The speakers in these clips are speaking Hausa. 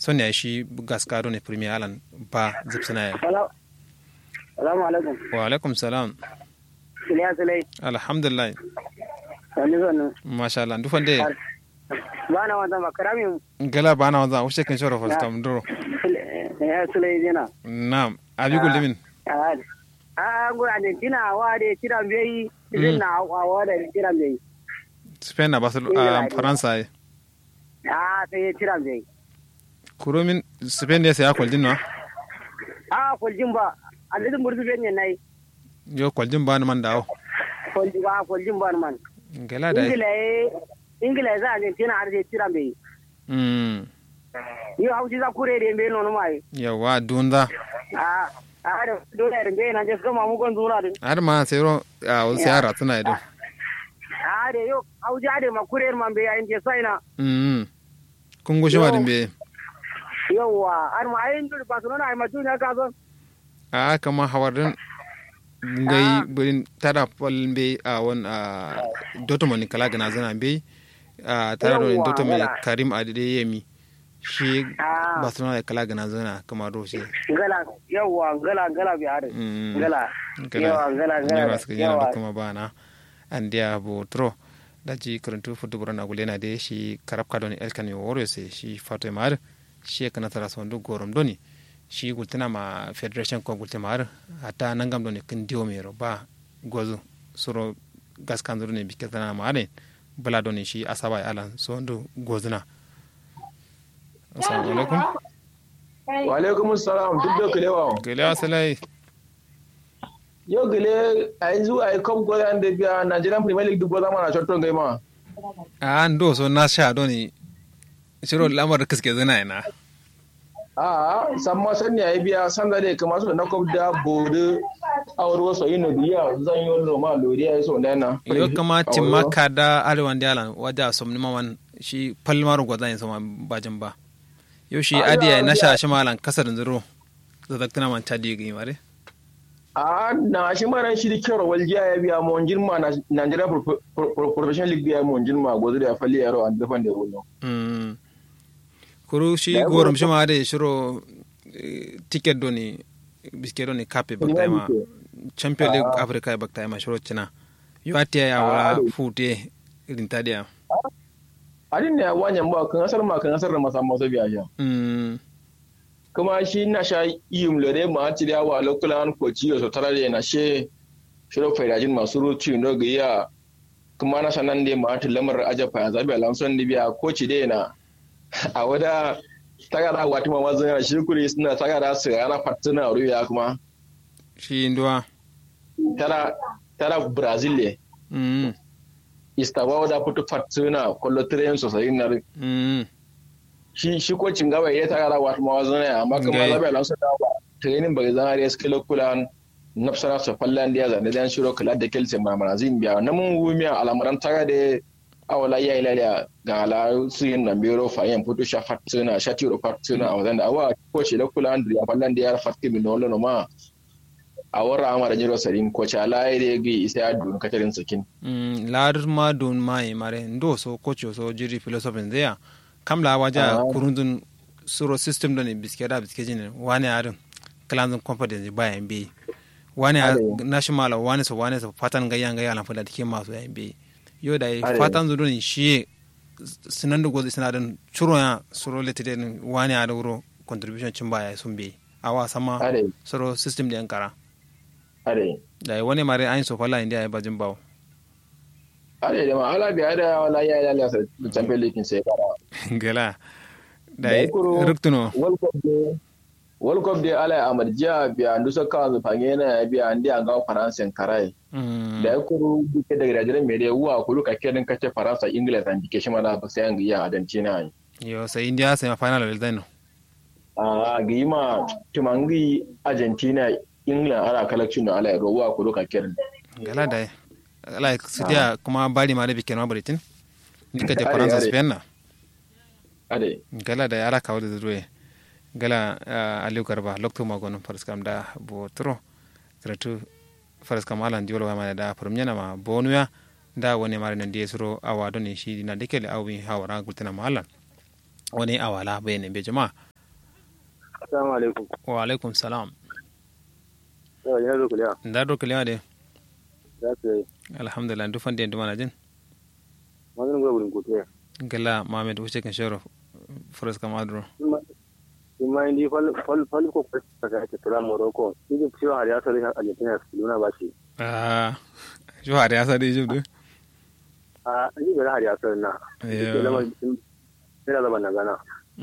son ya shi gaskado ne premier alan ba zipsina ya salamu alaikum wa alaikum salam Siliya Sulai alhamdulillah sani zonu masha Allah dufan de bana wanda makarami gala bana wanda ushe kan shoro fasta mdoro ya Sulai dina na'am abi gulmin go Argentina wa de tiram beyi na wa da tiram beyi Spain na Barcelona Faransa ai sai tiram beyi kuromin Spain ne sai akwal dinwa kwaljin ba alidin burdu ben ne nai yo kwaljin ba man dawo kwaljin ba man gala da ingila za Argentina har de tiram beyi yo hauji za kure de be nono mai yawa dunda ada dole ringe na je kama mu gon zura din har ma sai ro a wasu yara tuna ido ade yo hauji ade ma kure man be ayin je saina kun gushi ma din be yawa har ma ayin dur Barcelona ai ma duniya ka zo kama hawarin ngai burin tada be a won Dortmund kala gana zana be tara do Dortmund Karim Adeyemi yemi shi Barcelona da kala gana zana kamar roshe gala yawa gala bi are gala yawa gala kuma bana andia botro da ji karantu football na gulena de shi karab kadoni elkan woro se shi fatemar shi kana tara sondu gorom doni shi gultana ma federation ko gultemar ata nangam doni kin diomero ba gozo soro gaskanzuru ne biketana mare bala doni shi asaba alan sondu gozuna. Assalamu alaikum. Wa alaikum assalam duk da kalewa. Kalewa salai. Yo gele a yanzu a kom ko da biya Nigerian Premier League duk goza mana shotton gai ma. Ando so na sha doni. Shiro lamar kiske zana ina. Samma sanni ai biya sanda dai kamar su na kom da bode awro so yin biya zan yi wannan ma loriya so dana. Yo kama timma kada arewan dialan wada somni mawan shi palmar goza yin sama bajin ba. Yau shi adiya na sha shi malan kasar zuro da zaktana man tadi ga mare na shi maran shi dikero waljiya ya biya mon jirma na Nigeria Professional League biya mon jirma gozo da falli yaro an dafan da rollo kuru shi gorom shi ma da shiro ticket doni biske doni kape bakta ma Champions League Africa bakta ma shiro cina yo atiya ya wala fute irin tadiya adin ne wanyan ba kan asar ma kan asar da masamman su biya sha kuma shi na sha iyum lore ma ci da wa lokulan ko ci so tara da na she shiro faidajin masu ruci no ga ya kuma na sanan da ma ta lamar ajafa ya zabi alamson da biya ko ci da na a wada tagara wata ma wazan shi kuri suna tagara su ana fatina ruya kuma shi indwa tara Brazil ne istawa da fito fatsuna kollo train sosai na shi ko cingawa ya ta gara wato mawazana ya amma kuma zabe lan sa dawa training bai zana da skill kulan nafsara so fallan da zan da shiro kala da kelce marazin biya na mun gumiya al'amuran taga da awala ya ilaliya ga ala su yin nan biro fa yan fito sha fatsuna shatiro fatsuna a wajen da awa ko ce da kulan da fallan da ya fatki min wallo ma a wara amara jiro sarin ko cha lai de gi isa adun katarin sakin lar ma don mai mare ndo so coach so jiri philosophy there kamla waja kurundun suro system don biskeda biskejin wani arin kalanzun confidence ba MB wani national wani so fatan ga yanga yalan fada dike masu MB yo da fatan zu don shi sinan da gozi sinadan churo ya suro leteden wani a wuro contribution cin baya sun be awa sama suro system da yankara da wani mare an so falla inda ya bajin bawo da ma ala biya da wala ya ya sa champion league sai kara gala da ruktuno world cup da ala amarjiya biya ndu saka zu fange na biya andi an ga faransa karai da kuru duke da graduate me da uwa kulu ka kedin kace faransa england an dike shi mana ba sai an ga argentina yo sai india sai final wel dano ga ma tumangi argentina england ala collection ala ruwa kulu ka kedin gala da ala sidia kuma bari ma da bikin ma britain dika da faransa spain na gala da yara kawo da zuwe gala aliyu garba lokto magonon faraskam da botro tratu faraskam alan diolo wa mana da farmnyana ma bonuya da wani mare nan da suro awado ne shi na dikele awi hawara gultana malan wani awala bayane be jama'a Assalamu alaikum. Wa alaikum salam. Yawa ina zo kuliya. Da do kalewa de. Za su yi. Alhamdulillah du fande ndu mana jin. Maganin gwada wurin kotu. Gala Mohammed wuce kan shoro Forest Kamadro. Ima indi fal ko ka ga ta tura Morocco. Idi ciwo har ya sare Argentina su nuna ba shi. Jo har ya sare Egypt. Ni ga har ya sare na. Ina da bana gana.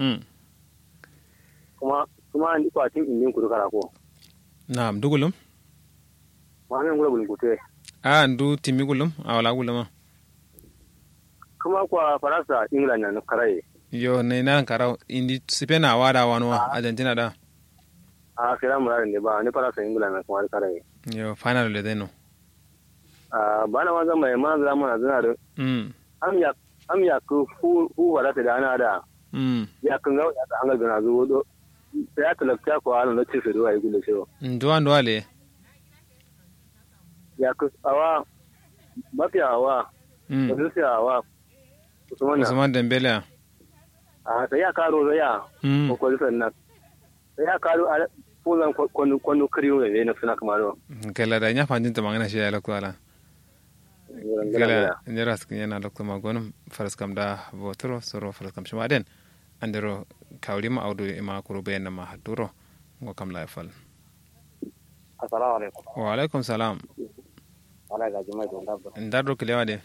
Kuma indi kwatin indin kudu kara ko. Na'am dugulum. Maganin gwada wurin kotu. Ndu timi gulum awala guluma. Kuma kwa Faransa England na karaye. Yo ne nan karau indi Spain a wada wano Argentina da. Kira murarin ne ba ni Faransa England na kuma karaye. Yo final le deno. Ba na wanzan mai ma za mu na zina da. Am ya ku hu wala ta da ana da. Ya kan ga ya an ga gana zo do. Sai ya talaka ko an na ci su ruwa yi gulle shi. Ndo ale. Ya ku awa mafi awa. Wasu sai awa. Usman Dembele. Sai ya karo ya. Ko ko sannan. Sai ya karo a fulan kwanu kariyo ne na suna kamar. Kala da nya fanjin ta magana shi ya lakwala. Kala nyara skin yana lokto magonum faras kam da votro soro faras kam shima den andero kawrima awdu ima kurube na ma haturo ngo kam la fal. Assalamu alaikum. Wa alaikum salam. Wala ga jama'a don dabba. Ndaro kilewa de.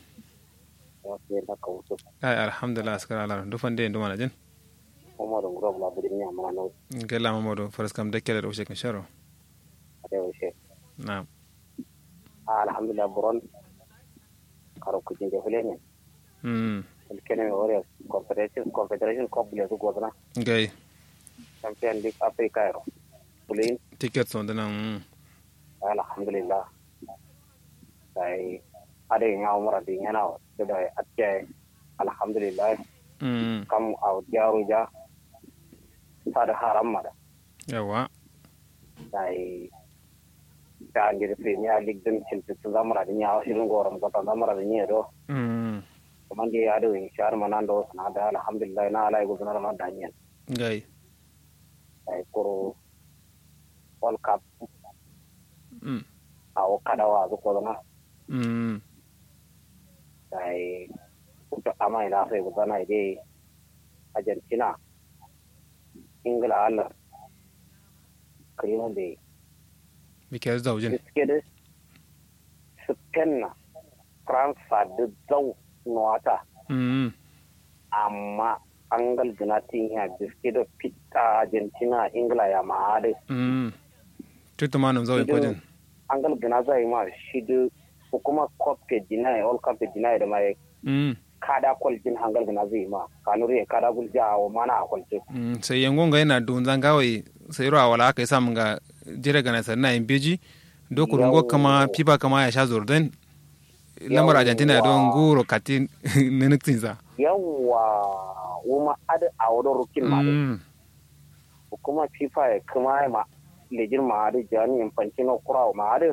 Ai alhamdulillah askara ala du fande ndu mana jin. Momodo ngoro la budi nya mana no. Gela Momodo faras kam de kele do shek sharo. Ade o she. Naam. Alhamdulillah buron karo ku jinge fulene. Kene ore confederation cup le du godna. Gay. Champion League Africa ro. Bulin Tickets on dana. Alhamdulillah. Sai ade nya umra di nya na da atke alhamdulillah. Kam au jaru ja sada haram mada. Yawa. Sai ta ngir Premier League din cilti zamara din ya shirin goram ko zamara din ya do. Kuma ndi ya do inshar manando na da alhamdulillah na alai gudana ma danyen. Gai. Sai koro World Cup. Au kadawa ko na. Sai kuto amai na sai gudana ide Argentina Ingila Allah karimun de Because zaujin. Biskede Spain France da zau nuwata. Amma angal ginatin ya biskede fita Argentina Ingila ya ma'ade. Tutu manum zau ikojin. Angal gina zai ma shi da hukuma cup ke dinai all cup ke dinai da mai kada kwaljin hangal gina zai ma kanuri kada gulja a mana a kwalce. Sai yangon ga yana dunzan gawai sai ruwa wala aka yi samun ga jira gana sannan yin beji dokuru ngo kama pipa kama ya sha zordan lamar Argentina don guro kati nenuktin za. Yawwa wuma adi a wadon rukin ma kuma pipa ya kuma ma lejin ma adi jani infantino kura ma adi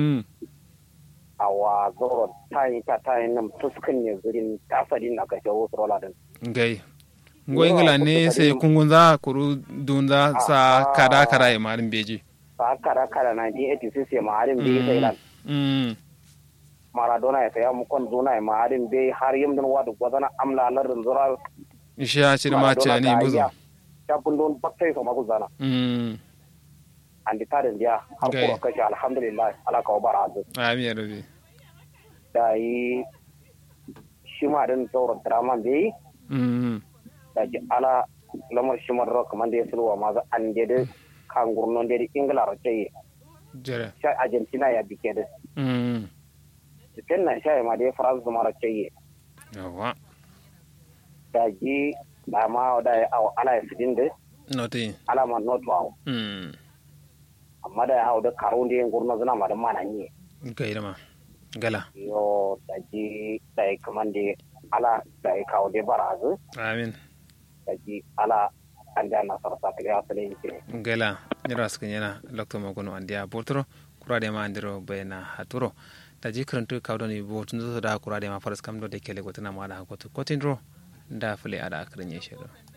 a wa zoro tayi nan tuskan ne zirin tasadin na kashe wasu rola din. Gai. Ngo Ingila ne sai kungunza kuru dunza sa kada ya marin beji. Sa kada 1986 ya marin beji sai lan. Maradona ya saya mukon zuna ya marin beji har yim din wadu gwazana amla lardin zura. Isha shi ma ce ne buzo. Ya bundon bakkai so maguzana. Andi tarin dia har ko kashi alhamdulillah ala ka baradu. Amin ya rabbi. Dai shi ma din tsoro drama beji. Da ji ala lamar shimar rock man da ya sulwa ma za an dede kan gurnon dede ingila roce jere sha Argentina ya bike da Spain na sha ma da France ma roce yawa da ji ba ma da ala ya sidin da noti ala ma not wa amma da hawo da karun da gurnon zana ma da mana ni gaira ma gala yo da ji da kaman da ala da kawo da barazu amin kaji ala anda na sarata ta asali ne gala nira sukan yana lokto magono andia botro kurade ma andiro bayna haturo taji krantu kawdoni botun da kurade ma faras kam do de kele gotana ma da goto kotindro da fule ada akranye shedo